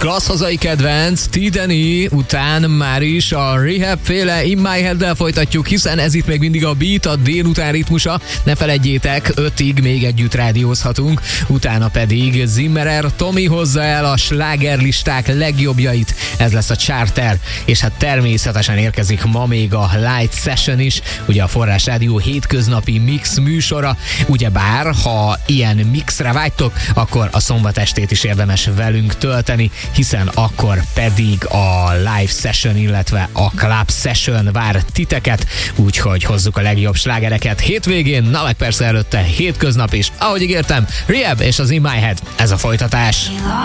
klassz hazai kedvenc, T-Deni után már is a Rehab féle In My Head-del folytatjuk, hiszen ez itt még mindig a Beat, a délután ritmusa. Ne feledjétek, 5-ig még együtt rádiózhatunk, utána pedig Zimmerer Tomi hozza el a slágerlisták legjobbjait. Ez lesz a Charter, és hát természetesen érkezik ma még a Light Session is, ugye a Forrás Rádió hétköznapi mix műsora. Ugyebár, ha ilyen mixre vágytok, akkor a szombat estét is érdemes velünk tölteni, hiszen akkor pedig a live session, illetve a club session vár titeket, úgyhogy hozzuk a legjobb slágereket hétvégén, na meg persze előtte hétköznap is. Ahogy ígértem, Rehab és az In My Head, ez a folytatás.